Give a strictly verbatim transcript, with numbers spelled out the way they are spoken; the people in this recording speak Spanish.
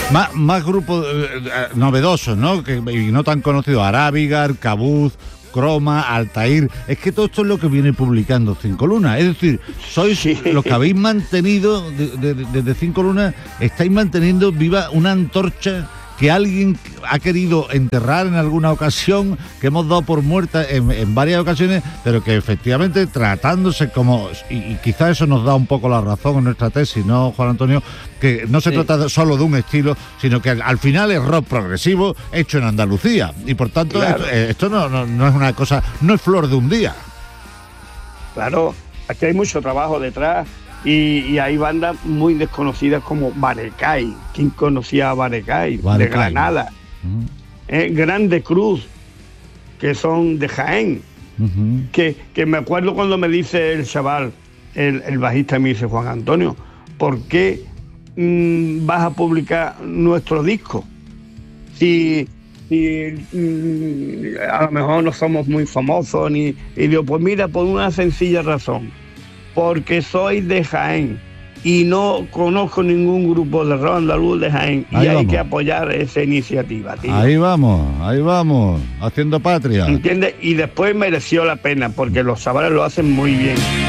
Más, más grupos eh, novedosos, ¿no? Que, y no tan conocidos. Arábigar, Cabuz, Croma, Altair. Es que todo esto es lo que viene publicando Cinco Lunas. Es decir, sois sí. los que habéis mantenido, desde de, de Cinco Lunas, estáis manteniendo viva una antorcha que alguien ha querido enterrar en alguna ocasión, que hemos dado por muerta en, en varias ocasiones, pero que efectivamente tratándose como, y, y quizás eso nos da un poco la razón en nuestra tesis, ¿no, Juan Antonio? Que no se sí. trata solo de un estilo, sino que al, al final es rock progresivo hecho en Andalucía, y por tanto claro. esto, esto no, no, no es una cosa, no es flor de un día. Claro, aquí hay mucho trabajo detrás. Y, y hay bandas muy desconocidas como Barecay. ¿Quién conocía a Barecay? Barecay. De Granada. Uh-huh. eh, Grande Cruz, que son de Jaén. Uh-huh. Que, que me acuerdo cuando me dice el chaval, el, el bajista, me dice: Juan Antonio, ¿por qué mmm, vas a publicar nuestro disco? Si, si mmm, a lo mejor no somos muy famosos. Ni, y digo, pues mira, por una sencilla razón. Porque soy de Jaén y no conozco ningún grupo de rock andaluz de Jaén. Ahí y vamos. Hay que apoyar esa iniciativa, tío. Ahí vamos, ahí vamos, haciendo patria. ¿Entiendes? Y después mereció la pena, porque los chavales lo hacen muy bien.